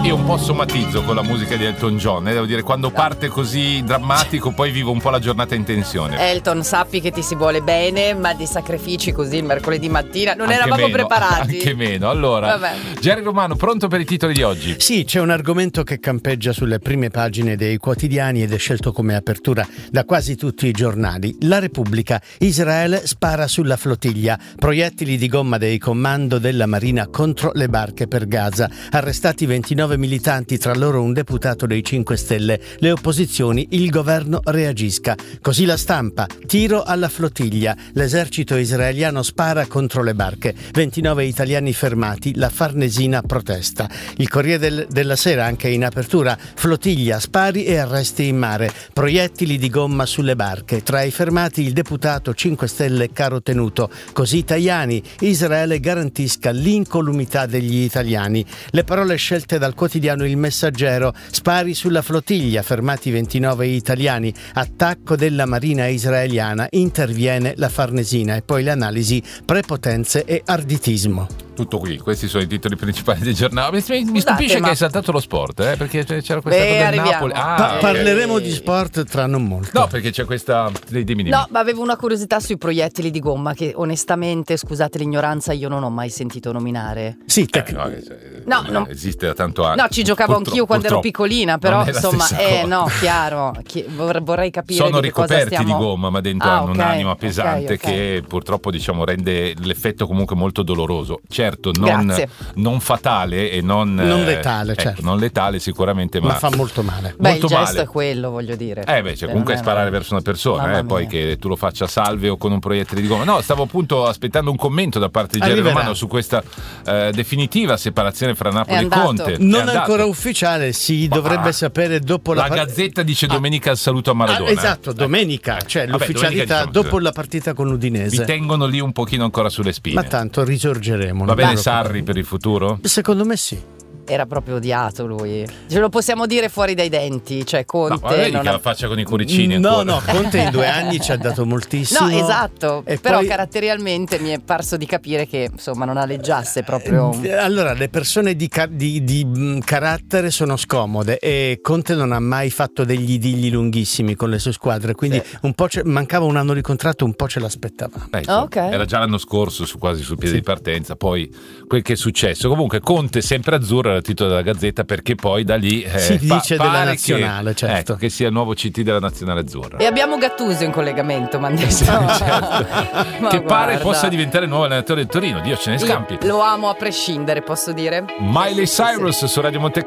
Io un po' somatizzo con la musica di Elton John, devo dire, quando parte così drammatico poi vivo un po' la giornata in tensione. Elton, sappi che ti si vuole bene, ma di sacrifici così il mercoledì mattina non Anche eravamo meno, preparati. Anche meno. Allora, Jerry Romano, pronto per i titoli di oggi? Sì, c'è un argomento che campeggia sulle prime pagine dei quotidiani ed è scelto come apertura da quasi tutti i giornali. La Repubblica: Israele spara sulla flottiglia, proiettili di gomma dei comando della Marina contro le barche per Gaza, arrestati 29 militanti, tra loro un deputato dei 5 Stelle, le opposizioni, il governo reagisca. Così La Stampa: tiro alla flottiglia, l'esercito israeliano spara contro le barche, 29 italiani fermati, la Farnesina protesta. Il Corriere della Sera anche in apertura: flottiglia, spari e arresti in mare, proiettili di gomma sulle barche, tra i fermati il deputato 5 Stelle Caro Tenuto. Così Tajani: Israele garantisca l'incolumità degli italiani. Le parole scelte dal quotidiano Il Messaggero: spari sulla flottiglia, fermati 29 italiani, attacco della marina israeliana, interviene la Farnesina. E poi le analisi: prepotenze e arditismo. Tutto qui, questi sono i titoli principali del giornale. Mi stupisce che hai saltato lo sport, perché c'era questa cosa del Napoli. Parleremo di sport tra non molto. No, perché c'è questa. Dimmi. No, ma avevo una curiosità sui proiettili di gomma che onestamente, scusate l'ignoranza, io non ho mai sentito nominare. Sì, no, esiste da tanto anni. No, ci giocavo anch'io quando ero piccolina, però insomma, no, chiaro. Vorrei capire. Sono di cosa ricoperti stiamo... di gomma, ma dentro hanno un'anima pesante okay. che purtroppo rende l'effetto comunque molto doloroso. Certo, non fatale e non letale, certo. Non letale sicuramente, ma fa molto male. Beh, il gesto è quello, voglio dire. Comunque sparare verso una persona, poi che tu lo faccia salve o con un proiettile di gomma. No, stavo appunto aspettando un commento da parte di Jerry Romano su questa definitiva separazione fra Napoli e Conte. Non è ancora ufficiale, si dovrebbe sapere dopo la Gazzetta dice domenica il saluto a Maradona. Esatto, domenica, cioè l'ufficialità dopo la partita con Udinese. Vi tengono lì un pochino ancora sulle spine. Ma tanto risorgeremo. Va bene Sarri per il futuro? Secondo me sì. Era proprio odiato lui. Ce lo possiamo dire fuori dai denti, cioè Conte. No, la faccia con i cuoricini. No, Conte in 2 anni ci ha dato moltissimo. No, esatto. Però poi... caratterialmente mi è parso di capire che insomma non aleggiasse proprio. Allora, le persone di carattere sono scomode e Conte non ha mai fatto degli idilli lunghissimi con le sue squadre, quindi un po' mancava un anno di contratto, un po' ce l'aspettavamo. Era già l'anno scorso quasi sul piede di partenza, poi quel che è successo. Comunque Conte sempre azzurro era il titolo della Gazzetta, perché poi da lì si dice della nazionale, certo. Che sia il nuovo CT della nazionale azzurra. E abbiamo Gattuso in collegamento, mi hanno detto. Certo. Che pare possa diventare il nuovo allenatore del Torino. Dio ce ne scampi. Lo amo a prescindere, posso dire. Miley Cyrus su Radio Monte